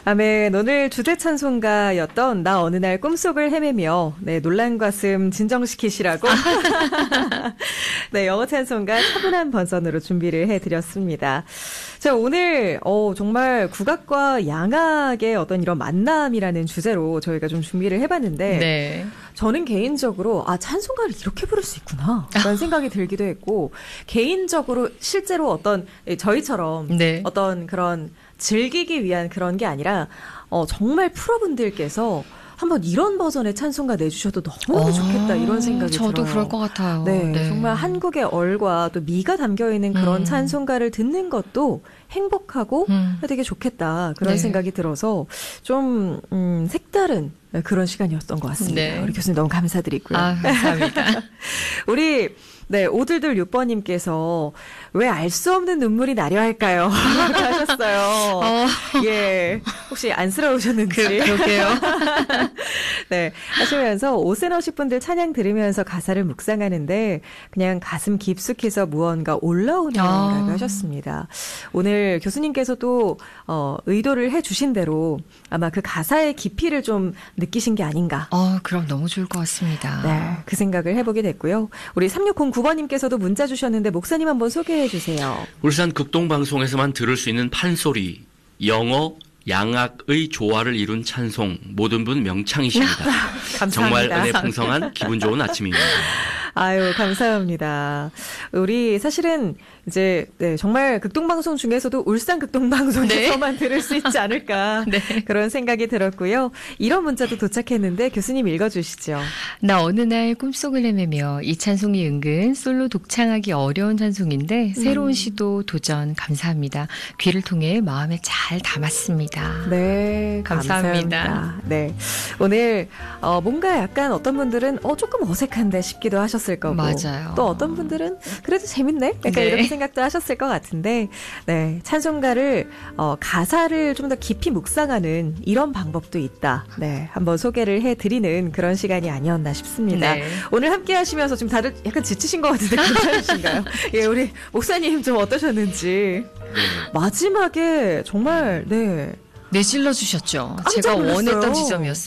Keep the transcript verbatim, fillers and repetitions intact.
아멘. 오늘 주제 찬송가였던 나 어느 날 꿈속을 헤매며 네, 놀란 가슴 진정시키시라고 네, 영어 찬송가 차분한 버전으로 준비를 해드렸습니다. 자, 오늘 어, 정말 국악과 양악의 어떤 이런 만남이라는 주제로 저희가 좀 준비를 해봤는데 네. 저는 개인적으로 아 찬송가를 이렇게 부를 수 있구나 라는 생각이 들기도 했고 개인적으로 실제로 어떤 저희처럼 네. 어떤 그런 즐기기 위한 그런 게 아니라 어, 정말 프로분들께서 한번 이런 버전의 찬송가 내주셔도 너무 어, 좋겠다 이런 생각이 저도 들어요. 저도 그럴 것 같아요. 네, 네. 정말 한국의 얼과 또 미가 담겨있는 그런 음. 찬송가를 듣는 것도 행복하고 음. 되게 좋겠다 그런 네. 생각이 들어서 좀 음, 색다른 그런 시간이었던 것 같습니다. 네. 우리 교수님 너무 감사드리고요. 아, 감사합니다. 우리 네 오들들 육 번님께서 왜 알 수 없는 눈물이 나려 할까요? 이렇게 하셨어요. 어. 예, 혹시 안쓰러우셨는지. 그, 그러게요. 네, 하시면서 오세너십 분들 찬양 들으면서 가사를 묵상하는데 그냥 가슴 깊숙이서 무언가 올라오네요라고 아. 하셨습니다. 오늘 교수님께서도 어, 의도를 해주신 대로 아마 그 가사의 깊이를 좀 느끼신 게 아닌가. 어, 그럼 너무 좋을 것 같습니다. 네, 그 생각을 해보게 됐고요. 우리 삼육공구 번님께서도 문자 주셨는데 목사님 한번 소개해 주세요. 울산 극동방송에서만 들을 수 있는 판소리, 영어, 양악의 조화를 이룬 찬송, 모든 분 명창이십니다. 감사합니다. 정말 은혜 풍성한 기분 좋은 아침입니다. 아유, 감사합니다. 우리 사실은 이제 네, 정말 극동방송 중에서도 울산 극동방송에서만 네. 들을 수 있지 않을까 네. 그런 생각이 들었고요. 이런 문자도 도착했는데 교수님 읽어주시죠. 나 어느 날 꿈속을 헤매며 이 찬송이 은근 솔로 독창하기 어려운 찬송인데 새로운 음. 시도 도전 감사합니다. 귀를 통해 마음에 잘 담았습니다. 네, 감사합니다. 감사합니다. 네, 오늘 어, 뭔가 약간 어떤 분들은 어, 조금 어색한데 싶기도 하셨을 거고 맞아요. 또 어떤 분들은 그래도 재밌네? 약간 네. 이렇게 생각도 하셨을 것 같은데 네, 찬송가를 어, 가사를 좀 더 깊이 묵상하는 이런 방법도 있다. 네, 한번 소개를 해드리는 그런 시간이 아니었나 싶습니다. 네. 오늘 함께 하시면서 지금 다들 약간 지치신 것 같은데 괜찮으신가요? 예, 우리 목사님 좀 어떠셨는지 마지막에 정말 네 내질러 주셨죠. 깜짝 제가 놀랐어요. 원했던 지점이었습니다.